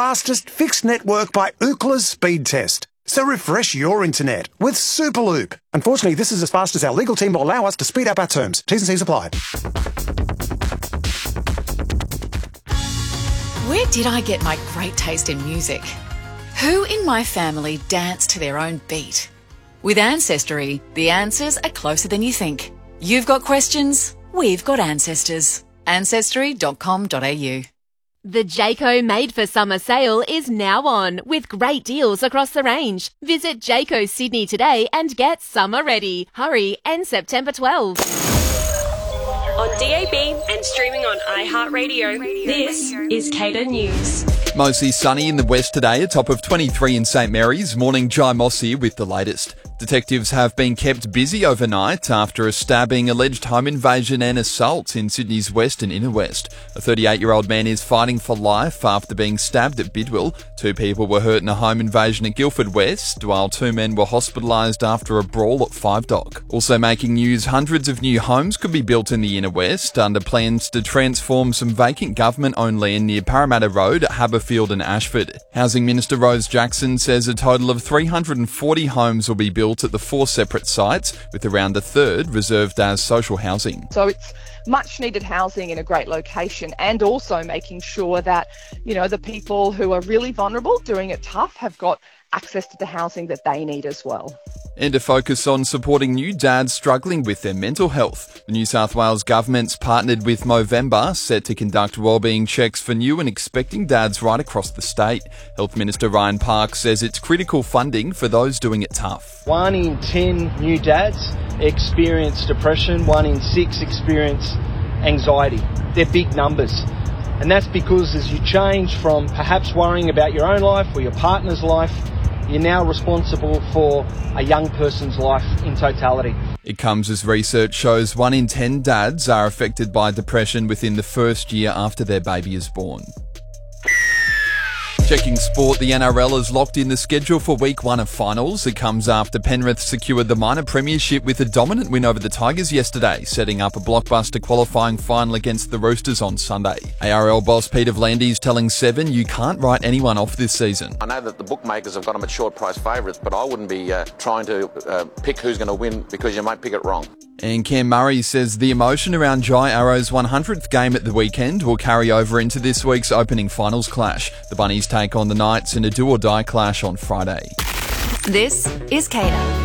fastest fixed network by Ookla's speed test. So refresh your internet with Superloop. Unfortunately, this is as fast as our legal team will allow us to speed up our terms. T's and C's apply. Where did I get my great taste in music? Who in my family dance to their own beat? With Ancestry, the answers are closer than you think. You've got questions, we've got ancestors. Ancestry.com.au. The Jayco Made for Summer sale is now on with great deals across the range. Visit Jayco Sydney today and get summer ready. Hurry, end September 12. On DAB and streaming on iHeartRadio, this is Cater News. Mostly sunny in the west today, a top of 23 in St Mary's. Morning, Jai Moss here with the latest. Detectives have been kept busy overnight after a stabbing, alleged home invasion and assault in Sydney's west and inner west. A 38-year-old man is fighting for life after being stabbed at Bidwell. 2 people were hurt in a home invasion at Guildford West, while 2 men were hospitalised after a brawl at Five Dock. Also making news, hundreds of new homes could be built in the inner west under plans to transform some vacant government-owned land near Parramatta Road, Haberfield and Ashford. Housing Minister Rose Jackson says a total of 340 homes will be built at the 4 separate sites, with around a third reserved as social housing. So it's much needed housing in a great location, and also making sure that, the people who are really vulnerable, doing it tough, have got access to the housing that they need as well. And a focus on supporting new dads struggling with their mental health. The New South Wales government's partnered with Movember, set to conduct wellbeing checks for new and expecting dads right across the state. Health Minister Ryan Park says it's critical funding for those doing it tough. 1 in 10 new dads experience depression, 1 in 6 experience anxiety. They're big numbers. And that's because as you change from perhaps worrying about your own life or your partner's life, you're now responsible for a young person's life in totality. It comes as research shows 1 in 10 dads are affected by depression within the first year after their baby is born. Checking sport, the NRL has locked in the schedule for week 1 of finals. It comes after Penrith secured the minor premiership with a dominant win over the Tigers yesterday, setting up a blockbuster qualifying final against the Roosters on Sunday. ARL boss Peter V'landys telling Seven, you can't write anyone off this season. I know that the bookmakers have got them at short price favourites, but I wouldn't be trying to pick who's going to win, because you might pick it wrong. And Cam Murray says the emotion around Jai Arrow's 100th game at the weekend will carry over into this week's opening finals clash. The Bunnies take on the Knights in a do-or-die clash on Friday. This is Cater.